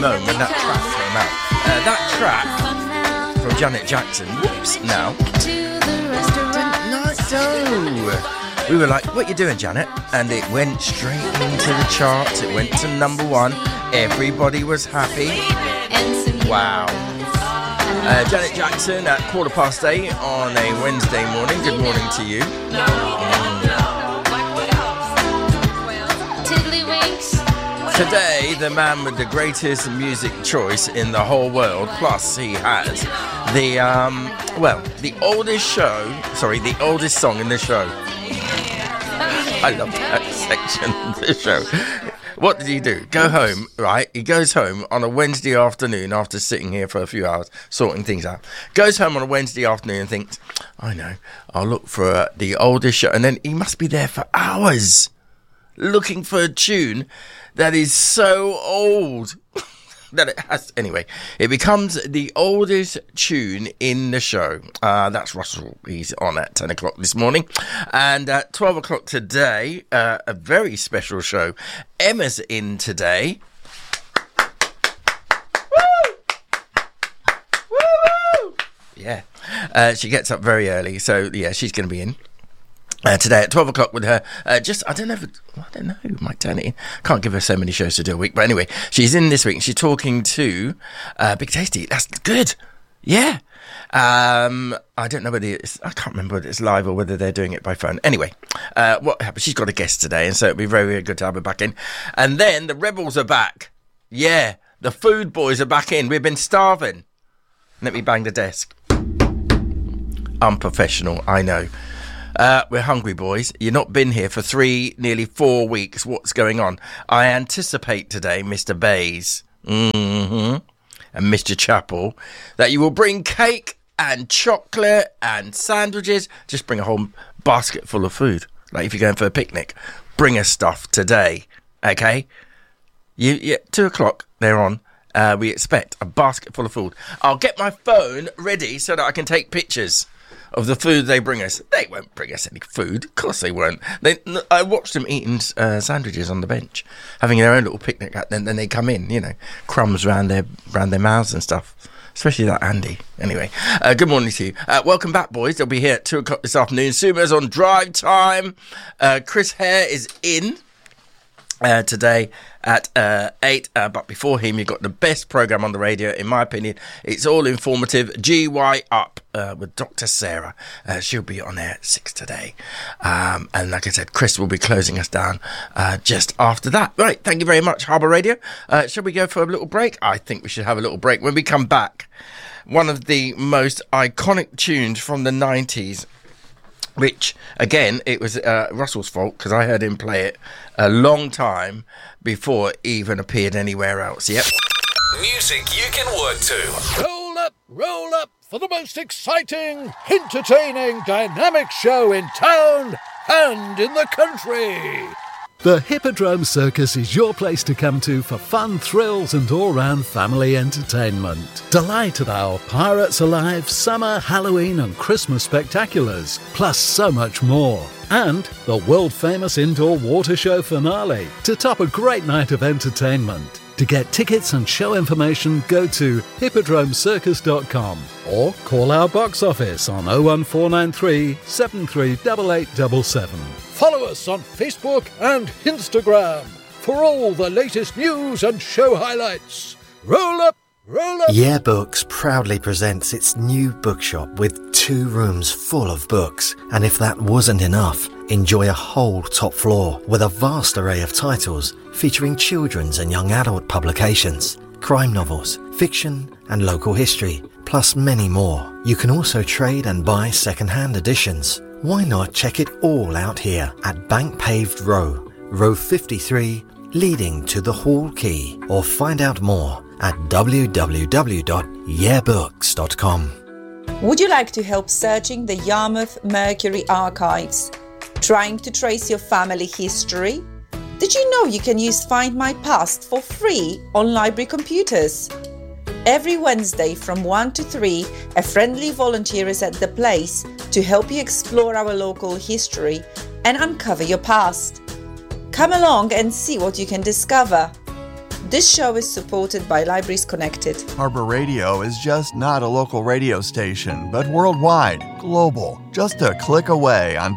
home when that track came out. That track from Janet Jackson. Whoops, now. We were like, what you doing, Janet? And it went straight into the charts. It went to #1. Everybody was happy. Wow. Janet Jackson at 8:15 on a Wednesday morning. Good morning to you. Today, the man with the greatest music choice in the whole world, plus he has the oldest song in the show. I love that section of the show. What did he do? Go home, right? He goes home on a Wednesday afternoon after sitting here for a few hours, sorting things out. Goes home on a Wednesday afternoon and thinks, I know, I'll look for the oldest show. And then he must be there for hours looking for a tune that is so old that it has. Anyway, it becomes the oldest tune in the show. That's Russell. He's on at 10 o'clock this morning. And at 12 o'clock today, a very special show. Emma's in today. Woo! Woo! Yeah. She gets up very early. So, yeah, she's going to be in. Today at 12 o'clock with her, I don't know, might turn it in. Can't give her so many shows to do a week. But anyway, she's in this week and she's talking to Big Tasty. That's good. Yeah. I don't know I can't remember whether it's live or whether they're doing it by phone. Anyway, what happened? She's got a guest today, and so it'll be very, very good to have her back in. And then the Rebels are back. Yeah. The Food Boys are back in. We've been starving. Let me bang the desk. Unprofessional, I know. We're hungry, boys. You've not been here for nearly 4 weeks. What's going on? I anticipate today, Mr. Bays and Mr. Chappell, that you will bring cake and chocolate and sandwiches. Just bring a whole basket full of food. Like if you're going for a picnic, bring us stuff today. Okay? 2 o'clock, they're on. We expect a basket full of food. I'll get my phone ready so that I can take pictures of the food they bring us. They won't bring us any food. Of course they won't. I watched them eating sandwiches on the bench, having their own little picnic. Then they come in, crumbs around their mouths and stuff. Especially that Andy. Anyway, good morning to you. Welcome back, boys. They'll be here at 2 o'clock this afternoon. Suma's on drive time. Chris Hare is in today at 8, but before him you've got the best programme on the radio, in my opinion. It's all informative. GY Up with Dr. Sarah. She'll be on air at 6 today, and like I said, Chris will be closing us down just after that. Right, thank you very much, Harbour Radio. Shall we go for a little break? I think we should have a little break. When we come back, one of the most iconic tunes from the 90s, which, again, it was Russell's fault because I heard him play it a long time before it even appeared anywhere else. Yep. Music you can work to. Roll up for the most exciting, entertaining, dynamic show in town and in the country. The Hippodrome Circus is your place to come to for fun, thrills and all-round family entertainment. Delight at our Pirates Alive, Summer, Halloween and Christmas spectaculars, plus so much more. And the world-famous indoor water show finale to top a great night of entertainment. To get tickets and show information, go to hippodromecircus.com or call our box office on 01493 738877. Follow us on Facebook and Instagram for all the latest news and show highlights. Roll up! Yeah Books proudly presents its new bookshop with 2 rooms full of books. And if that wasn't enough, enjoy a whole top floor with a vast array of titles featuring children's and young adult publications, crime novels, fiction and local history, plus many more. You can also trade and buy second-hand editions. Why not check it all out here at Bank Paved Row, row 53, leading to the Hall Quay, or find out more at www.yeahbooks.com. Would you like to help searching the Yarmouth Mercury archives? Trying to trace your family history? Did you know you can use Find My Past for free on library computers? Every Wednesday from 1 to 3, a friendly volunteer is at the place to help you explore our local history and uncover your past. Come along and see what you can discover. This show is supported by Libraries Connected. Harbor Radio is just not a local radio station, but worldwide, global. Just a click away on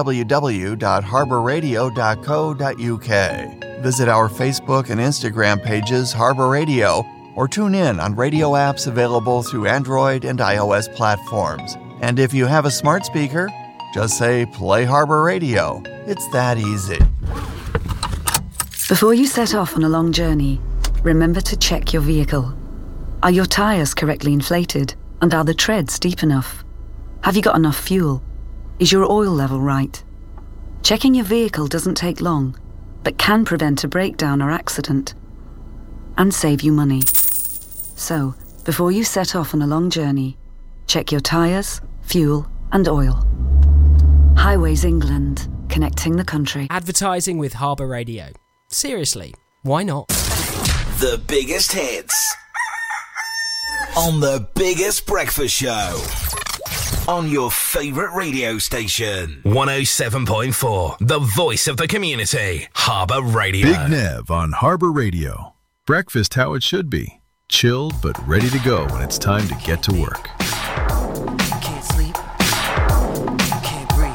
www.harborradio.co.uk. Visit our Facebook and Instagram pages, Harbor Radio, or tune in on radio apps available through Android and iOS platforms. And if you have a smart speaker, just say, play Harbor Radio. It's that easy. Before you set off on a long journey, remember to check your vehicle. Are your tyres correctly inflated? And are the treads deep enough? Have you got enough fuel? Is your oil level right? Checking your vehicle doesn't take long, but can prevent a breakdown or accident and save you money. So, before you set off on a long journey, check your tyres, fuel and oil. Highways England, connecting the country. Advertising with Harbor Radio. Seriously, why not? The biggest hits on the biggest breakfast show on your favourite radio station. 107.4, the voice of the community. Harbor Radio. Big Nev on Harbor Radio. Breakfast how it should be. Chilled but ready to go when it's time to get to work. Can't sleep. Can't breathe.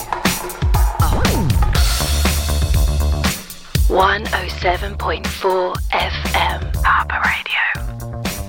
107.4 FM.